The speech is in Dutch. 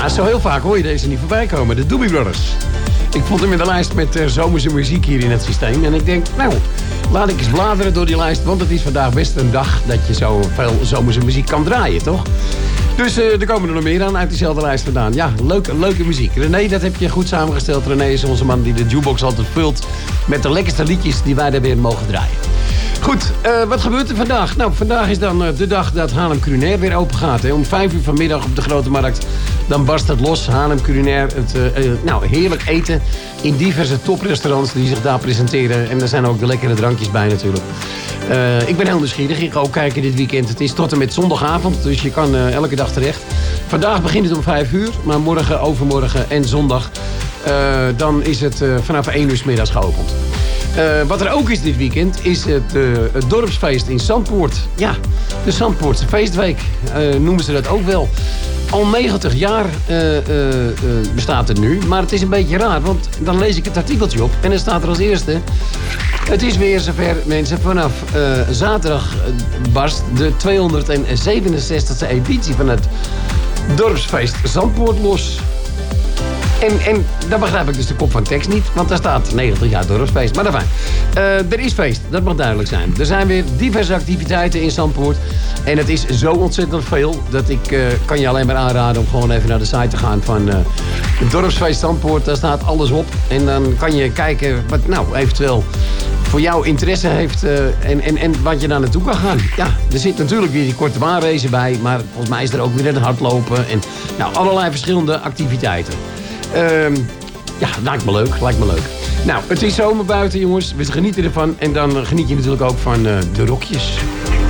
Ja, zo heel vaak hoor je deze niet voorbij komen. De Doobie Brothers. Ik vond hem in de lijst met zomerse muziek hier in het systeem. En ik denk, nou, laat ik eens bladeren door die lijst. Want het is vandaag best een dag dat je zo veel zomerse muziek kan draaien, toch? Dus er komen er nog meer aan uit diezelfde lijst vandaan. Ja, leuke muziek. René, dat heb je goed samengesteld. René is onze man die de jukebox altijd vult met de lekkerste liedjes die wij er weer mogen draaien. Goed, wat gebeurt er vandaag? Nou, vandaag is dan de dag dat Haarlem Culinair weer open gaat. Hè. Om 5 uur vanmiddag op de Grote Markt. Dan barst het los. Haarlem Culinair. Nou, heerlijk eten in diverse toprestaurants die zich daar presenteren. En er zijn ook de lekkere drankjes bij natuurlijk. Ik ben heel nieuwsgierig. Ik ga ook kijken dit weekend. Het is tot en met zondagavond. Dus je kan elke dag terecht. Vandaag begint het om 5 uur. Maar morgen, overmorgen en zondag. Dan is het vanaf 1 uur 's middags geopend. Wat er ook is dit weekend is het dorpsfeest in Zandpoort. Ja, de Zandpoortse feestweek noemen ze dat ook wel. Al 90 jaar bestaat het nu, maar het is een beetje raar. Want dan lees ik het artikeltje op en dan staat er als eerste... Het is weer zover, mensen. Vanaf zaterdag barst de 267e editie van het dorpsfeest Zandpoort los. En daar begrijp ik dus de kop van tekst niet, want daar staat 90 jaar dorpsfeest. Maar fijn. Er is feest, dat mag duidelijk zijn. Er zijn weer diverse activiteiten in Zandpoort. En het is zo ontzettend veel dat ik kan je alleen maar aanraden om gewoon even naar de site te gaan van het dorpsfeest Zandpoort. Daar staat alles op. En dan kan je kijken wat nou eventueel voor jou interesse heeft en wat je daar naartoe kan gaan. Ja, er zit natuurlijk weer die korte baanrace bij, maar volgens mij is er ook weer het hardlopen en nou, allerlei verschillende activiteiten. Ja, lijkt me leuk. Nou, het is zomer buiten, jongens. We genieten ervan. En dan geniet je natuurlijk ook van de rokjes.